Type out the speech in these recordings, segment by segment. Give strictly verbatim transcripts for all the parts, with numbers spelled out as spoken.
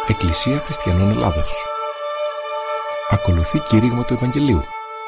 Εκκλησία Χριστιανών Ελλάδος. Ακολουθεί κήρυγμα του Ευαγγελίου.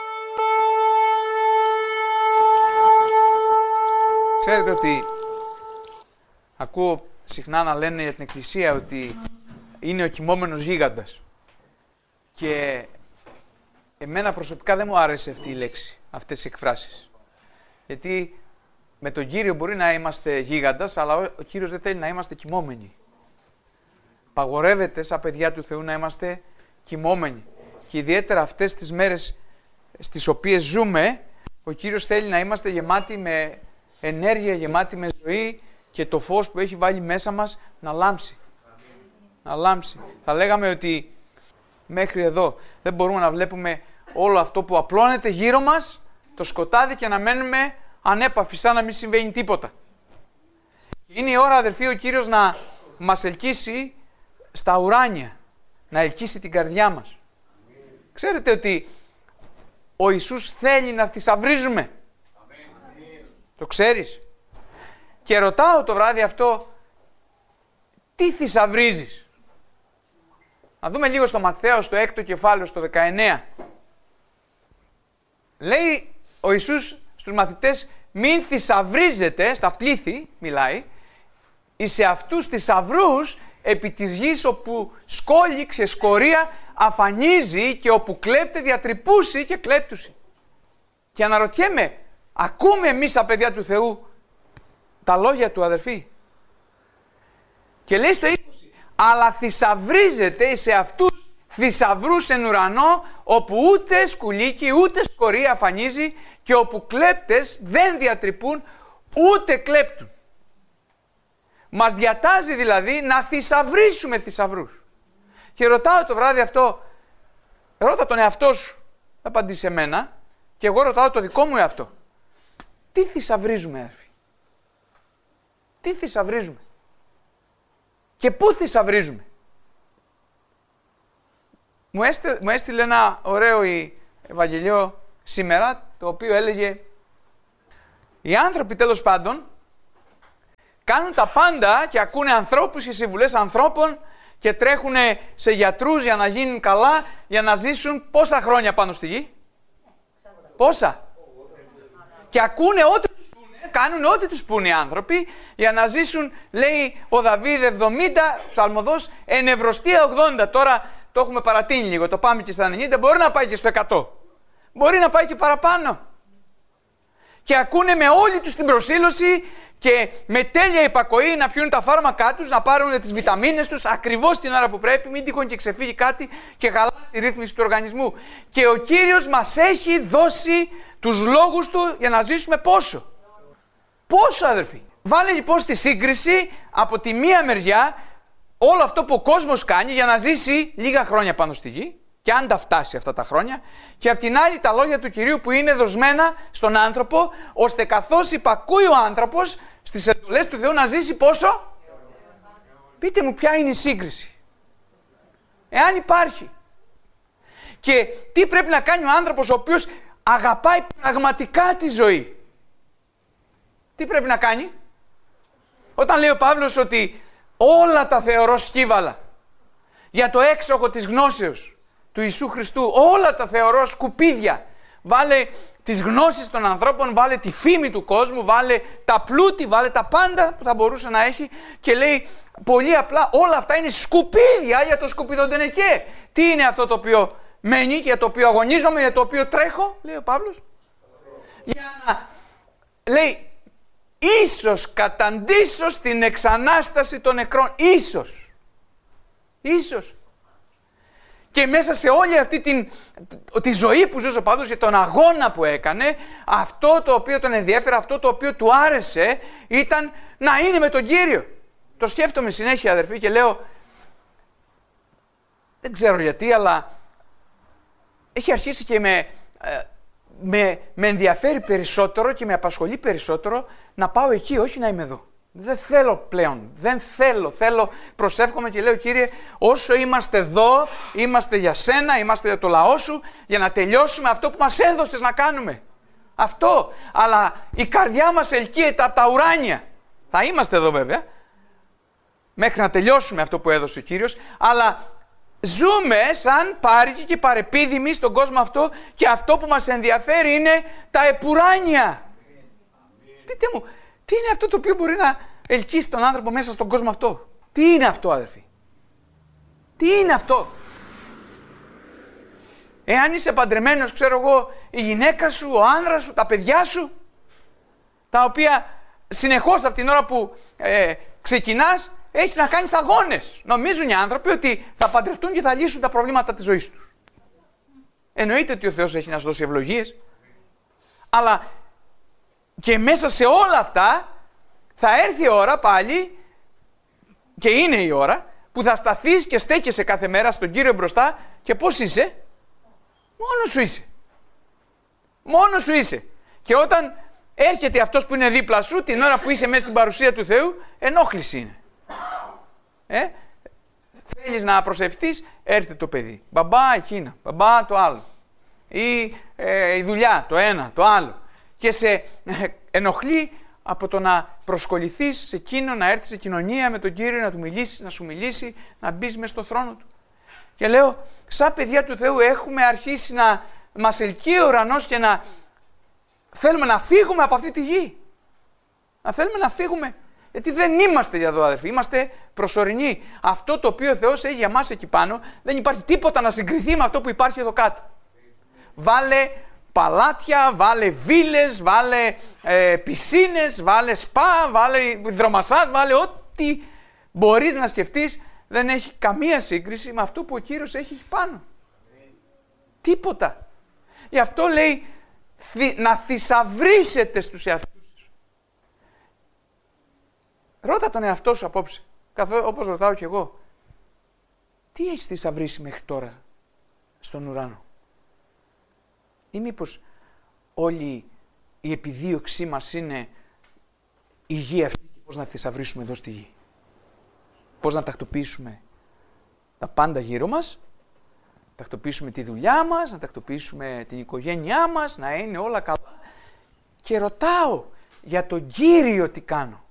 Ξέρετε ότι ακούω συχνά να λένε για την Εκκλησία ότι είναι ο κοιμόμενος γίγαντας. Και εμένα προσωπικά δεν μου άρεσε αυτή η λέξη, αυτές οι εκφράσεις. Γιατί με τον Κύριο μπορεί να είμαστε γίγαντας, αλλά ο Κύριος δεν θέλει να είμαστε κοιμόμενοι. Παγορεύεται σαν παιδιά του Θεού να είμαστε κοιμόμενοι. Και ιδιαίτερα αυτές τις μέρες στις οποίες ζούμε, ο Κύριος θέλει να είμαστε γεμάτοι με ενέργεια, γεμάτοι με ζωή και το φως που έχει βάλει μέσα μας να λάμψει. Να λάμψει. Θα λέγαμε ότι μέχρι εδώ δεν μπορούμε να βλέπουμε όλο αυτό που απλώνεται γύρω μας, το σκοτάδι, και να μένουμε ανέπαφοι, σαν να μην συμβαίνει τίποτα. Είναι η ώρα, αδερφοί, ο Κύριος να μας ελκύσει στα ουράνια, να ελκύσει την καρδιά μας. Ξέρετε ότι ο Ιησούς θέλει να θησαυρίζουμε. Το ξέρεις. Και ρωτάω το βράδυ αυτό, τι θησαυρίζεις? Να δούμε λίγο στο Ματθαίο, στο έκτο κεφάλαιο, στο δεκαεννέα. Λέει ο Ιησούς στους μαθητές, μην θησαυρίζετε, στα πλήθη μιλάει, εις σε αυτούς θησαυρούς επί της γης, όπου σκόλη, ξεσκορία αφανίζει και όπου κλέπτε διατρυπούσει και κλέπτουσει. Και αναρωτιέμαι, ακούμε εμείς τα παιδιά του Θεού τα λόγια του, αδερφοί? Και λέει στο είκοσι, αλλά θησαυρίζεται σε αυτούς θησαυρούς εν ουρανό, όπου ούτε σκουλίκι ούτε σκορία αφανίζει και όπου κλέπτες δεν διατρυπούν ούτε κλέπτουν. Μας διατάζει δηλαδή να θησαυρίσουμε θησαυρούς. Και ρωτάω το βράδυ αυτό, ρώτα τον εαυτό σου, θα απαντήσει σε μένα, και εγώ ρωτάω το δικό μου εαυτό. Τι θησαυρίζουμε, αδερφοί? Τι θησαυρίζουμε? Και πού θησαυρίζουμε? Μου έστειλε, μου έστειλε ένα ωραίο Ευαγγελίο σήμερα, το οποίο έλεγε, οι άνθρωποι τέλος πάντων κάνουν τα πάντα και ακούνε ανθρώπους και συμβουλές ανθρώπων και τρέχουν σε γιατρούς για να γίνουν καλά, για να ζήσουν πόσα χρόνια πάνω στη γη? Πόσα? Και ακούνε ό,τι τους πούνε, κάνουν ό,τι τους πούνε οι άνθρωποι για να ζήσουν, λέει ο Δαβίδ εβδομήντα, ψαλμοδός, ενευρωστία ογδόντα. Τώρα το έχουμε παρατείνει λίγο, το πάμε και στα ενενήντα, μπορεί να πάει και στο εκατό. Μπορεί να πάει και παραπάνω. Και ακούνε με όλη τους την προσήλωση και με τέλεια υπακοή να πιούν τα φάρμακά τους, να πάρουν τις βιταμίνες τους ακριβώς την ώρα που πρέπει, μην τυχόν και ξεφύγει κάτι και χαλάσει τη ρύθμιση του οργανισμού. Και ο Κύριος μας έχει δώσει τους λόγους του για να ζήσουμε πόσο. Πόσο, αδερφοί? Βάλε λοιπόν στη σύγκριση από τη μία μεριά όλο αυτό που ο κόσμος κάνει για να ζήσει λίγα χρόνια πάνω στη γη, και αν τα φτάσει αυτά τα χρόνια, και απ' την άλλη τα λόγια του Κυρίου που είναι δοσμένα στον άνθρωπο, ώστε καθώς υπακούει ο άνθρωπος στις εντολές του Θεού να ζήσει πόσο? Πείτε μου ποια είναι η σύγκριση, εάν υπάρχει. Και τι πρέπει να κάνει ο άνθρωπος ο οποίος αγαπάει πραγματικά τη ζωή? Τι πρέπει να κάνει? Όταν λέει ο Παύλος ότι όλα τα θεωρώ σκύβαλα για το έξοχο της γνώσεως του Ιησού Χριστού, όλα τα θεωρώ σκουπίδια. Βάλε τις γνώσεις των ανθρώπων, βάλε τη φήμη του κόσμου, βάλε τα πλούτη, βάλε τα πάντα που θα μπορούσε να έχει, και λέει πολύ απλά όλα αυτά είναι σκουπίδια για το σκουπιδοντενεκέ. Τι είναι αυτό το οποίο μένει και για το οποίο αγωνίζομαι, για το οποίο τρέχω, λέει ο Παύλος? Για να, λέει, ίσως καταντήσω στην εξανάσταση των νεκρών. Ίσως. Ίσως. Και μέσα σε όλη αυτή την, τη ζωή που ζούσε ο Παύλος και τον αγώνα που έκανε, αυτό το οποίο τον ενδιέφερε, αυτό το οποίο του άρεσε, ήταν να είναι με τον Κύριο. Το σκέφτομαι συνέχεια, αδερφοί, και λέω, δεν ξέρω γιατί, αλλά έχει αρχίσει και με, με, με ενδιαφέρει περισσότερο και με απασχολεί περισσότερο να πάω εκεί, όχι να είμαι εδώ. Δεν θέλω πλέον, δεν θέλω, θέλω, προσεύχομαι και λέω, Κύριε, όσο είμαστε εδώ, είμαστε για σένα, είμαστε για το λαό σου, για να τελειώσουμε αυτό που μας έδωσες να κάνουμε. Αυτό, αλλά η καρδιά μας ελκύεται από τα ουράνια. Θα είμαστε εδώ βέβαια, μέχρι να τελειώσουμε αυτό που έδωσε ο Κύριος, αλλά ζούμε σαν πάρικοι και παρεπίδημοι στον κόσμο αυτό και αυτό που μας ενδιαφέρει είναι τα επουράνια. Πείτε μου, τι είναι αυτό το οποίο μπορεί να ελκύσει τον άνθρωπο μέσα στον κόσμο αυτό? Τι είναι αυτό, αδερφοί? Τι είναι αυτό? Εάν είσαι παντρεμένος, ξέρω εγώ, η γυναίκα σου, ο άνδρας σου, τα παιδιά σου, τα οποία συνεχώς από την ώρα που ε, ξεκινάς έχεις να κάνεις αγώνες. Νομίζουν οι άνθρωποι ότι θα παντρευτούν και θα λύσουν τα προβλήματα της ζωής τους. Εννοείται ότι ο Θεός έχει να σου δώσει ευλογίες, αλλά και μέσα σε όλα αυτά θα έρθει η ώρα πάλι, και είναι η ώρα, που θα σταθείς και στέκεσαι κάθε μέρα στον Κύριο μπροστά και πώς είσαι? Μόνος σου είσαι. Μόνος σου είσαι. Και όταν έρχεται αυτός που είναι δίπλα σου, την ώρα που είσαι μέσα στην παρουσία του Θεού, ενόχληση είναι. Ε? Θέλεις να προσευχηθείς, έρχεται το παιδί. Μπαμπά εκείνα, μπαμπά το άλλο. Ή ε, η δουλειά, το ένα, το άλλο. Και σε ε, ενοχλεί από το να προσκοληθείς σε εκείνο, να έρθεις σε κοινωνία με τον Κύριο, να του μιλήσεις, να σου μιλήσει, να μπεις μέσα στο θρόνο του. Και λέω, σαν παιδιά του Θεού έχουμε αρχίσει να μας ελκύει ο ουρανός και να θέλουμε να φύγουμε από αυτή τη γη. Να θέλουμε να φύγουμε. Γιατί δεν είμαστε για εδώ, αδερφοί, είμαστε προσωρινοί. Αυτό το οποίο ο Θεός έχει για μας εκεί πάνω, δεν υπάρχει τίποτα να συγκριθεί με αυτό που υπάρχει εδώ κάτω. Βάλε παλάτια, βάλε βίλες, βάλε ε, πισίνες, βάλε σπα, βάλε υδρομασάζ, βάλε ό,τι μπορείς να σκεφτείς. Δεν έχει καμία σύγκριση με αυτό που ο Κύριος έχει εκεί πάνω. Τίποτα. Γι' αυτό λέει να θησαυρίσετε στους εαυτούς. Ρώτα τον εαυτό σου απόψε, καθώς, όπως ρωτάω κι εγώ. Τι έχεις θησαυρίσει μέχρι τώρα στον ουρανό? Ή μήπως όλη η επιδίωξή μας είναι η γη αυτή και πώς να θησαυρίσουμε εδώ στη γη? Πώς να τακτοποιήσουμε τα πάντα γύρω μας, να τακτοποιήσουμε τη δουλειά μας, να τακτοποιήσουμε την οικογένειά μας, να είναι όλα καλά. Και ρωτάω για τον Κύριο τι κάνω.